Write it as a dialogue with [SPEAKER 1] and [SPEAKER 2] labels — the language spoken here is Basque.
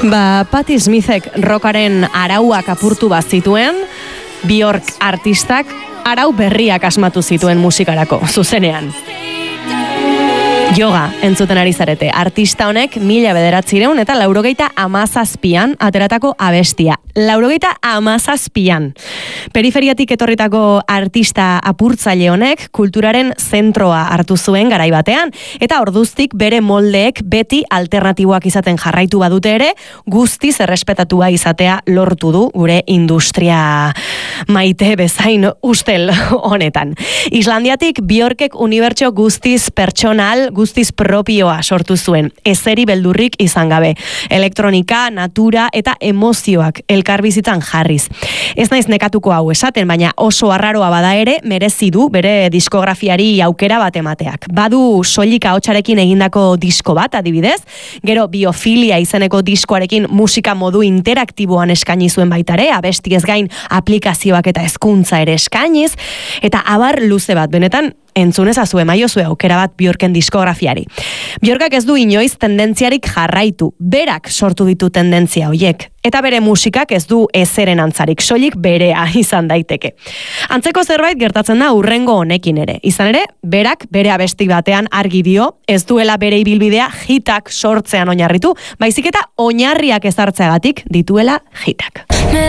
[SPEAKER 1] Patti Smithek rockaren arauak apurtu bazituen, Björk artistak arau berriak asmatu zituen musikarako, zuzenean. Yoga entzuten ari zarete. Artista honek 1997an ateratako abestia. 97an. Periferiatik etorritako artista apurtzaile honek kulturaren zentroa hartu zuen garai batean, eta orduztik bere moldeek beti alternatiboak izaten jarraitu badute ere, guztiz errespetatua izatea lortu du gure industria maite bezain ustel honetan. Islandiatik Björkek unibertso guztiz pertsonal, guztiz propioa sortu zuen, ezeri beldurrik izan gabe. Elektronika, natura eta emozioak elkarbizitzan jarriz. Ez naiz nekatuko hau esaten, baina oso arraroa bada ere, merezi du bere diskografiari aukera bat emateak. Badu soilik ahotsarekin egindako disko bat, adibidez, gero Biofilia izeneko diskoarekin musika modu interaktiboan eskaini zuen baitare, abestiez gain aplikazioak eta hezkuntza ere eskainiz, eta abar luze bat, benetan, entzunez azue maiozue aukera bat Björken diskografiari. Björkak ez du inoiz tendentziarik jarraitu, berak sortu ditu tendentzia hoiek, eta bere musikak ez du ezeren antzarik, soilik berea izan daiteke. Antzeko zerbait gertatzen da hurrengo honekin ere, izan ere, berak bere abesti batean argi dio, ez duela bere ibilbidea hitak sortzean oinarritu, baizik eta oinarriak ezartzeagatik dituela hitak.